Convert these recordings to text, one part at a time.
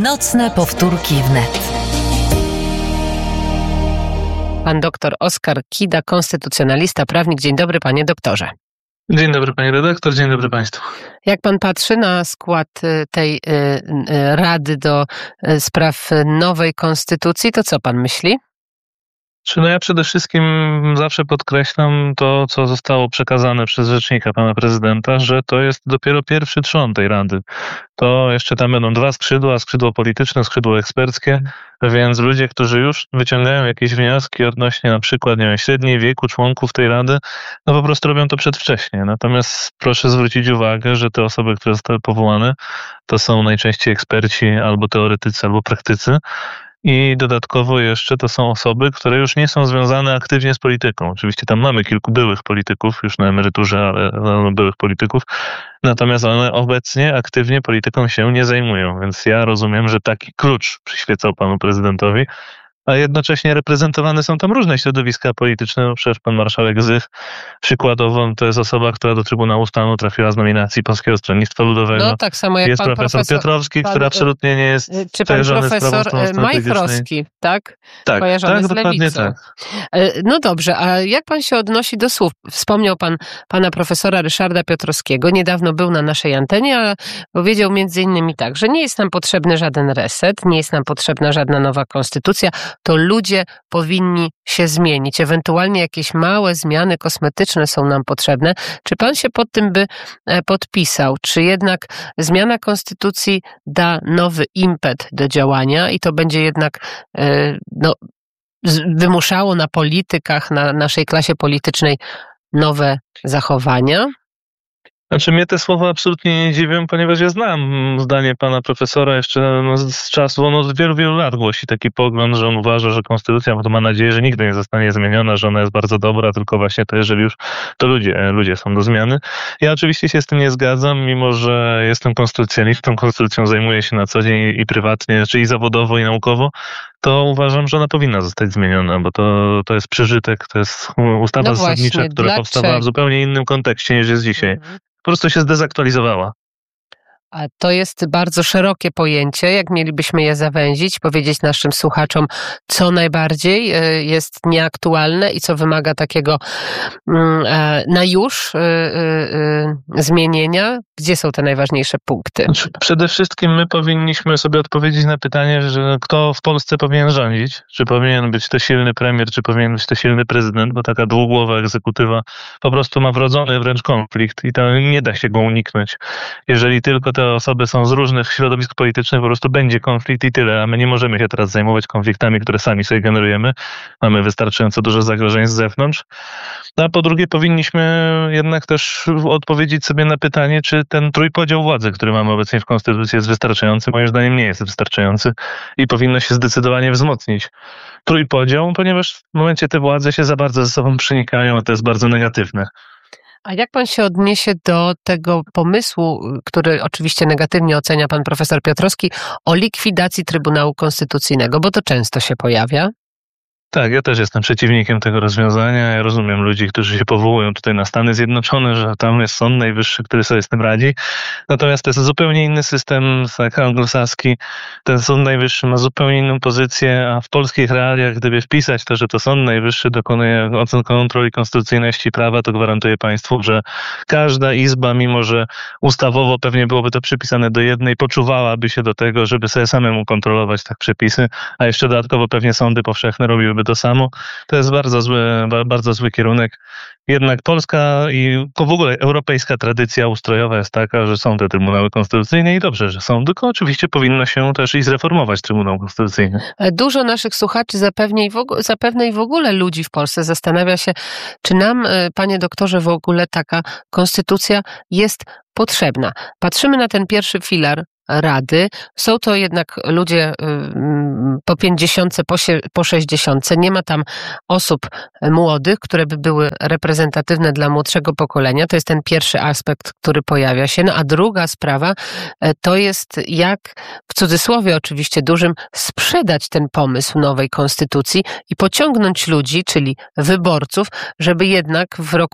Nocne powtórki wnet. Pan doktor Oskar Kida, konstytucjonalista, prawnik. Dzień dobry, panie doktorze. Dzień dobry, pani redaktor, dzień dobry państwu. Jak pan patrzy na skład tej Rady do spraw nowej konstytucji, to co pan myśli? Ja przede wszystkim zawsze podkreślam to, co zostało przekazane przez rzecznika pana prezydenta, że to jest dopiero pierwszy trzon tej Rady. To jeszcze tam będą dwa skrzydła, skrzydło polityczne, skrzydło eksperckie, więc ludzie, którzy już wyciągają jakieś wnioski odnośnie na przykład, średniej wieku członków tej Rady, no po prostu robią to przedwcześnie. Natomiast proszę zwrócić uwagę, że te osoby, które zostały powołane, to są najczęściej eksperci albo teoretycy, albo praktycy. I dodatkowo jeszcze to są osoby, które już nie są związane aktywnie z polityką. Oczywiście tam mamy kilku byłych polityków, już na emeryturze, ale byłych polityków. Natomiast one obecnie aktywnie polityką się nie zajmują. Więc ja rozumiem, że taki klucz przyświecał panu prezydentowi. A jednocześnie reprezentowane są tam różne środowiska polityczne. No przecież pan marszałek Zych przykładowo to jest osoba, która do Trybunału Stanu trafiła z nominacji Polskiego Stronnictwa Ludowego. No tak samo jak jest pan profesor Piotrowski, który absolutnie nie jest czy pan profesor Majchrowski, tak? Tak, kojarzony z dokładnie lewicą. tak. No dobrze, a jak pan się odnosi do słów? Wspomniał pan pana profesora Ryszarda Piotrowskiego. Niedawno był na naszej antenie, ale powiedział między innymi tak, że nie jest nam potrzebny żaden reset, nie jest nam potrzebna żadna nowa konstytucja, to ludzie powinni się zmienić. Ewentualnie jakieś małe zmiany kosmetyczne są nam potrzebne. Czy pan się pod tym by podpisał? Czy jednak zmiana konstytucji da nowy impet do działania i to będzie jednak wymuszało na politykach, na naszej klasie politycznej nowe zachowania? Mnie te słowa absolutnie nie dziwią, ponieważ ja znam zdanie pana profesora jeszcze z czasu. On od wielu, wielu lat głosi taki pogląd, że on uważa, że konstytucja, bo to ma nadzieję, że nigdy nie zostanie zmieniona, że ona jest bardzo dobra, tylko właśnie to, jeżeli już, to ludzie są do zmiany. Ja oczywiście się z tym nie zgadzam, mimo że jestem konstytucjonistą, konstytucją zajmuję się na co dzień i prywatnie, czyli zawodowo i naukowo, to uważam, że ona powinna zostać zmieniona, bo to jest przeżytek, to jest ustawa zasadnicza, która powstała w zupełnie innym kontekście niż jest dzisiaj. Po prostu się zdezaktualizowała. A to jest bardzo szerokie pojęcie. Jak mielibyśmy je zawęzić, powiedzieć naszym słuchaczom, co najbardziej jest nieaktualne i co wymaga takiego na już zmienienia? Gdzie są te najważniejsze punkty? Przede wszystkim my powinniśmy sobie odpowiedzieć na pytanie, że kto w Polsce powinien rządzić. Czy powinien być to silny premier, czy powinien być to silny prezydent, bo taka dwugłowa egzekutywa po prostu ma wrodzony wręcz konflikt i to nie da się go uniknąć. Jeżeli tylko te osoby są z różnych środowisk politycznych, po prostu będzie konflikt i tyle, a my nie możemy się teraz zajmować konfliktami, które sami sobie generujemy. Mamy wystarczająco dużo zagrożeń z zewnątrz. A po drugie powinniśmy jednak też odpowiedzieć sobie na pytanie, czy ten trójpodział władzy, który mamy obecnie w Konstytucji, jest wystarczający. Moim zdaniem nie jest wystarczający i powinno się zdecydowanie wzmocnić trójpodział, ponieważ w momencie te władze się za bardzo ze sobą przenikają, a to jest bardzo negatywne. A jak pan się odniesie do tego pomysłu, który oczywiście negatywnie ocenia pan profesor Piotrowski, o likwidacji Trybunału Konstytucyjnego, bo to często się pojawia? Tak, ja też jestem przeciwnikiem tego rozwiązania. Ja rozumiem ludzi, którzy się powołują tutaj na Stany Zjednoczone, że tam jest Sąd Najwyższy, który sobie z tym radzi. Natomiast to jest zupełnie inny system, tak anglosaski. Ten Sąd Najwyższy ma zupełnie inną pozycję, a w polskich realiach, gdyby wpisać to, że to Sąd Najwyższy dokonuje ocen kontroli konstytucyjności prawa, to gwarantuję państwu, że każda izba, mimo że ustawowo pewnie byłoby to przypisane do jednej, poczuwałaby się do tego, żeby sobie samemu kontrolować tak przepisy, a jeszcze dodatkowo pewnie sądy powszechne robiłyby to samo. To jest bardzo zły kierunek. Jednak polska i w ogóle europejska tradycja ustrojowa jest taka, że są te trybunały konstytucyjne i dobrze, że są, tylko oczywiście powinno się też i zreformować Trybunał Konstytucyjny. Dużo naszych słuchaczy, zapewne i w ogóle ludzi w Polsce zastanawia się, czy nam, panie doktorze, w ogóle taka konstytucja jest potrzebna. Patrzymy na ten pierwszy filar Rady. Są to jednak ludzie po 50, po 60. Nie ma tam osób młodych, które by były reprezentatywne dla młodszego pokolenia. To jest ten pierwszy aspekt, który pojawia się. No a druga sprawa to jest jak, w cudzysłowie oczywiście dużym, sprzedać ten pomysł nowej konstytucji i pociągnąć ludzi, czyli wyborców, żeby jednak w roku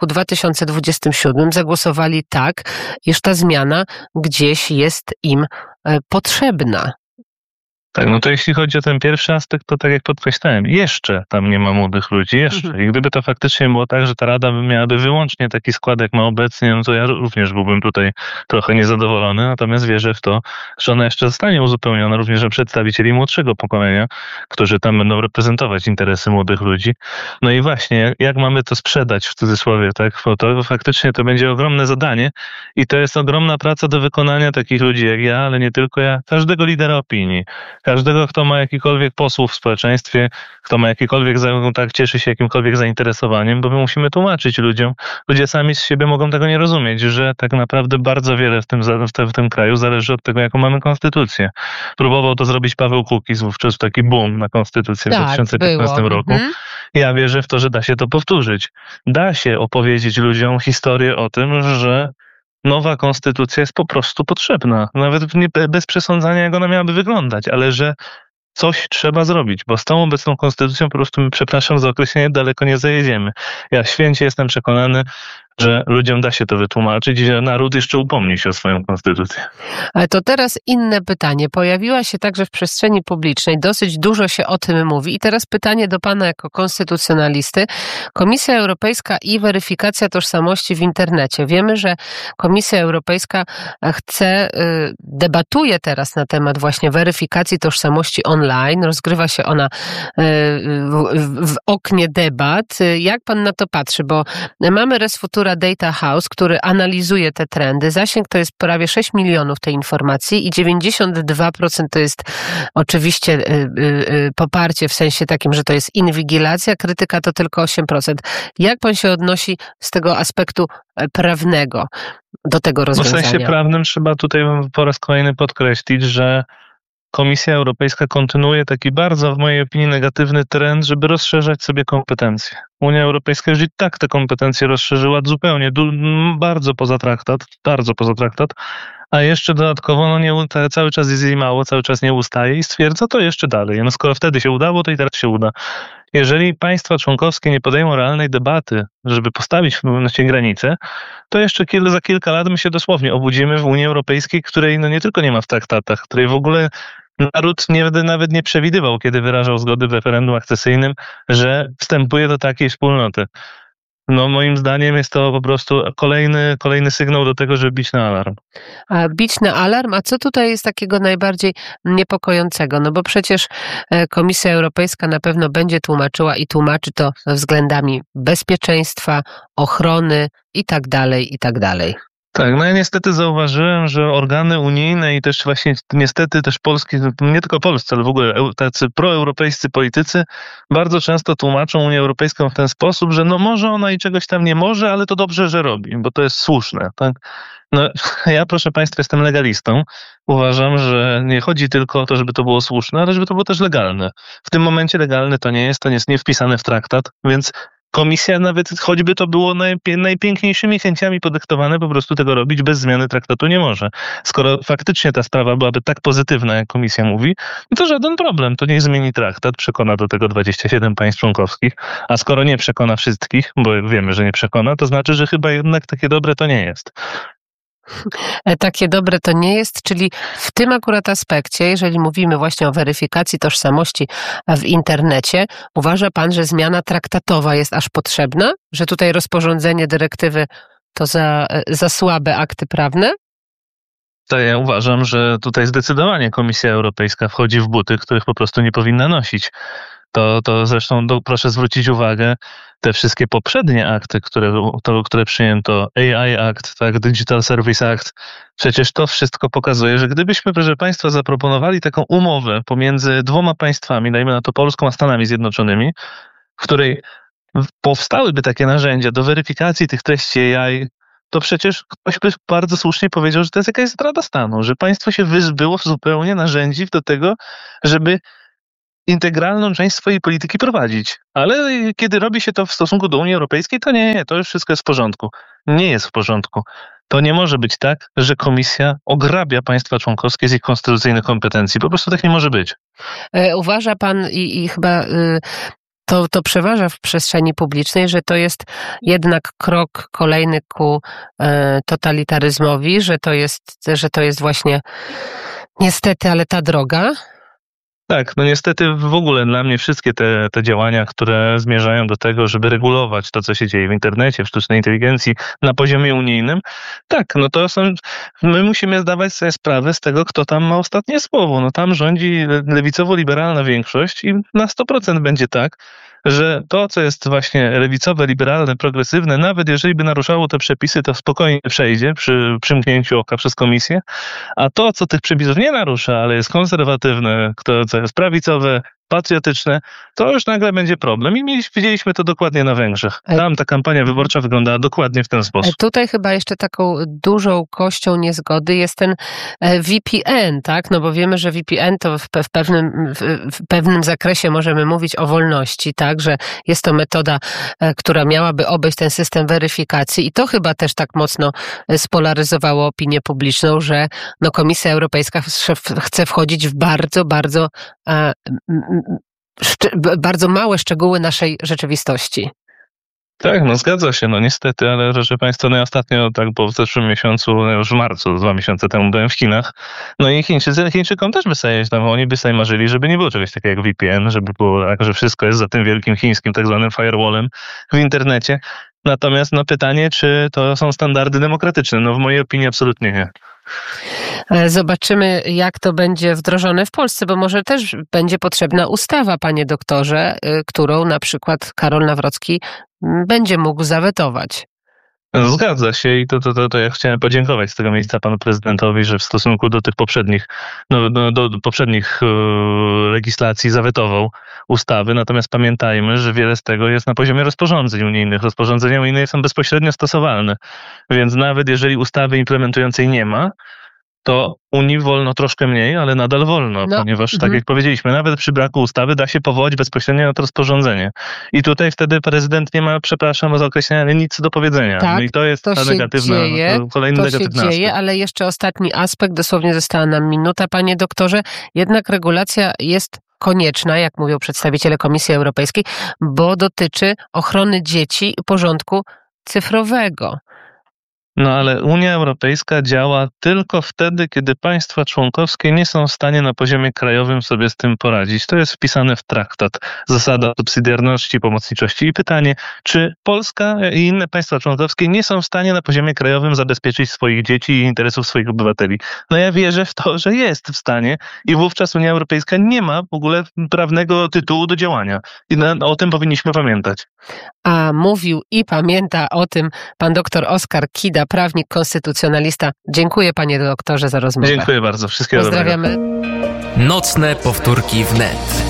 2027 zagłosowali tak, iż ta zmiana gdzieś jest im potrzebna. Tak, no to jeśli chodzi o ten pierwszy aspekt, to tak jak podkreślałem, jeszcze tam nie ma młodych ludzi, jeszcze. I gdyby to faktycznie było tak, że ta rada miałaby wyłącznie taki skład, jak ma obecnie, no to ja również byłbym tutaj trochę niezadowolony, natomiast wierzę w to, że ona jeszcze zostanie uzupełniona również o przedstawicieli młodszego pokolenia, którzy tam będą reprezentować interesy młodych ludzi. No i właśnie, jak mamy to sprzedać w cudzysłowie, tak, bo to faktycznie to będzie ogromne zadanie i to jest ogromna praca do wykonania takich ludzi jak ja, ale nie tylko ja, każdego lidera opinii. Każdego, kto ma jakikolwiek posłów w społeczeństwie, kto ma jakikolwiek, tak, cieszy się jakimkolwiek zainteresowaniem, bo my musimy tłumaczyć ludziom. Ludzie sami z siebie mogą tego nie rozumieć, że tak naprawdę bardzo wiele w tym kraju zależy od tego, jaką mamy konstytucję. Próbował to zrobić Paweł Kukiz, wówczas taki boom na konstytucję w 2015 roku. Ja wierzę w to, że da się to powtórzyć. Da się opowiedzieć ludziom historię o tym, że nowa konstytucja jest po prostu potrzebna. Nawet bez przesądzania, jak ona miałaby wyglądać, ale że coś trzeba zrobić, bo z tą obecną konstytucją po prostu, przepraszam za określenie, daleko nie zajedziemy. Ja święcie jestem przekonany, że ludziom da się to wytłumaczyć i że naród jeszcze upomni się o swoją konstytucję. Ale to teraz inne pytanie. Pojawiła się także w przestrzeni publicznej, dosyć dużo się o tym mówi i teraz pytanie do pana jako konstytucjonalisty. Komisja Europejska i weryfikacja tożsamości w internecie. Wiemy, że Komisja Europejska debatuje teraz na temat właśnie weryfikacji tożsamości online. Rozgrywa się ona w oknie debat. Jak pan na to patrzy? Bo mamy Res Futura Data House, który analizuje te trendy. Zasięg to jest prawie 6 milionów tej informacji i 92% to jest oczywiście poparcie w sensie takim, że to jest inwigilacja, krytyka to tylko 8%. Jak pan się odnosi z tego aspektu prawnego do tego rozwiązania? W sensie prawnym trzeba tutaj po raz kolejny podkreślić, że Komisja Europejska kontynuuje taki bardzo, w mojej opinii, negatywny trend, żeby rozszerzać sobie kompetencje. Unia Europejska już i tak te kompetencje rozszerzyła zupełnie, bardzo poza traktat, a jeszcze dodatkowo cały czas jest jej mało, cały czas nie ustaje i stwierdza to jeszcze dalej. No skoro wtedy się udało, to i teraz się uda. Jeżeli państwa członkowskie nie podejmą realnej debaty, żeby postawić w pewnym momencie granicę, to jeszcze za kilka lat my się dosłownie obudzimy w Unii Europejskiej, której nie tylko nie ma w traktatach, której w ogóle naród nawet nie przewidywał, kiedy wyrażał zgody w referendum akcesyjnym, że wstępuje do takiej wspólnoty. No moim zdaniem jest to po prostu kolejny sygnał do tego, żeby bić na alarm. A bić na alarm? A co tutaj jest takiego najbardziej niepokojącego? No bo przecież Komisja Europejska na pewno będzie tłumaczyła i tłumaczy to względami bezpieczeństwa, ochrony i tak dalej, i tak dalej. Tak, no ja niestety zauważyłem, że organy unijne i też właśnie niestety też polskie, nie tylko polscy, ale w ogóle tacy proeuropejscy politycy bardzo często tłumaczą Unię Europejską w ten sposób, że no może ona i czegoś tam nie może, ale to dobrze, że robi, bo to jest słuszne, tak? No ja, proszę państwa, jestem legalistą. Uważam, że nie chodzi tylko o to, żeby to było słuszne, ale żeby to było też legalne. W tym momencie legalne to nie jest nie wpisane w traktat, więc Komisja nawet, choćby to było najpiękniejszymi chęciami podyktowane, po prostu tego robić bez zmiany traktatu nie może. Skoro faktycznie ta sprawa byłaby tak pozytywna, jak Komisja mówi, to żaden problem, to niech zmieni traktat, przekona do tego 27 państw członkowskich, a skoro nie przekona wszystkich, bo wiemy, że nie przekona, to znaczy, że chyba jednak takie dobre to nie jest. Takie dobre to nie jest, czyli w tym akurat aspekcie, jeżeli mówimy właśnie o weryfikacji tożsamości w internecie, uważa pan, że zmiana traktatowa jest aż potrzebna? Że tutaj rozporządzenie dyrektywy to za słabe akty prawne? To ja uważam, że tutaj zdecydowanie Komisja Europejska wchodzi w buty, których po prostu nie powinna nosić. To zresztą proszę zwrócić uwagę, te wszystkie poprzednie akty, które przyjęto, AI Act, tak, Digital Service Act, przecież to wszystko pokazuje, że gdybyśmy, proszę państwa, zaproponowali taką umowę pomiędzy dwoma państwami, dajmy na to Polską a Stanami Zjednoczonymi, w której powstałyby takie narzędzia do weryfikacji tych treści AI, to przecież ktoś by bardzo słusznie powiedział, że to jest jakaś zdrada stanu, że państwo się wyzbyło zupełnie narzędzi do tego, żeby integralną część swojej polityki prowadzić. Ale kiedy robi się to w stosunku do Unii Europejskiej, to nie, to już wszystko jest w porządku. Nie jest w porządku. To nie może być tak, że Komisja ograbia państwa członkowskie z ich konstytucyjnych kompetencji. Po prostu tak nie może być. Uważa pan i chyba to przeważa w przestrzeni publicznej, że to jest jednak krok kolejny ku totalitaryzmowi, że to jest właśnie niestety, ale ta droga? Tak, no niestety w ogóle dla mnie wszystkie te działania, które zmierzają do tego, żeby regulować to, co się dzieje w internecie, w sztucznej inteligencji na poziomie unijnym, tak, no to my musimy zdawać sobie sprawę z tego, kto tam ma ostatnie słowo. No tam rządzi lewicowo-liberalna większość i na 100% będzie tak, że to, co jest właśnie lewicowe, liberalne, progresywne, nawet jeżeli by naruszało te przepisy, to spokojnie przejdzie przy przymknięciu oka przez komisję, a to, co tych przepisów nie narusza, ale jest konserwatywne, co jest prawicowe, patriotyczne, to już nagle będzie problem. I widzieliśmy to dokładnie na Węgrzech. Tam ta kampania wyborcza wyglądała dokładnie w ten sposób. Tutaj chyba jeszcze taką dużą kością niezgody jest ten VPN, tak? No bo wiemy, że VPN to w pewnym zakresie możemy mówić o wolności, tak? Że jest to metoda, która miałaby obejść ten system weryfikacji i to chyba też tak mocno spolaryzowało opinię publiczną, że no Komisja Europejska chce wchodzić w bardzo małe szczegóły naszej rzeczywistości. Tak, no zgadza się, no niestety, ale proszę Państwa, no ja ostatnio, tak, bo w zeszłym miesiącu, no już w marcu, 2 miesiące temu byłem w Chinach, no i Chińczykom też by sobie, oni by sobie marzyli, żeby nie było czegoś takiego jak VPN, żeby było tak, że wszystko jest za tym wielkim chińskim tak zwanym firewallem w internecie. Natomiast no pytanie, czy to są standardy demokratyczne? No w mojej opinii absolutnie nie. Zobaczymy, jak to będzie wdrożone w Polsce, bo może też będzie potrzebna ustawa, panie doktorze, którą na przykład Karol Nawrocki będzie mógł zawetować. Zgadza się i to ja chciałem podziękować z tego miejsca panu prezydentowi, że w stosunku do tych poprzednich legislacji zawetował ustawy, natomiast pamiętajmy, że wiele z tego jest na poziomie rozporządzeń unijnych. Rozporządzenia unijne są bezpośrednio stosowalne, więc nawet jeżeli ustawy implementującej nie ma, to Unii wolno troszkę mniej, ale nadal wolno, ponieważ tak jak powiedzieliśmy, nawet przy braku ustawy da się powołać bezpośrednio na to rozporządzenie. I tutaj wtedy prezydent nie ma, przepraszam za określenie, ale nic do powiedzenia. Tak, no i to jest ta kolejny negatywny aspekt. Ale jeszcze ostatni aspekt, dosłownie została nam minuta, panie doktorze, jednak regulacja jest konieczna, jak mówią przedstawiciele Komisji Europejskiej, bo dotyczy ochrony dzieci i porządku cyfrowego. No ale Unia Europejska działa tylko wtedy, kiedy państwa członkowskie nie są w stanie na poziomie krajowym sobie z tym poradzić. To jest wpisane w traktat. Zasada subsydiarności, pomocniczości. I pytanie, czy Polska i inne państwa członkowskie nie są w stanie na poziomie krajowym zabezpieczyć swoich dzieci i interesów swoich obywateli? No ja wierzę w to, że jest w stanie i wówczas Unia Europejska nie ma w ogóle prawnego tytułu do działania. I o tym powinniśmy pamiętać. A mówił i pamięta o tym pan doktor Oskar Kida, prawnik, konstytucjonalista. Dziękuję panie doktorze za rozmowę. Dziękuję bardzo. Wszystkiego dobrego. Pozdrawiamy. Nocne powtórki wnet.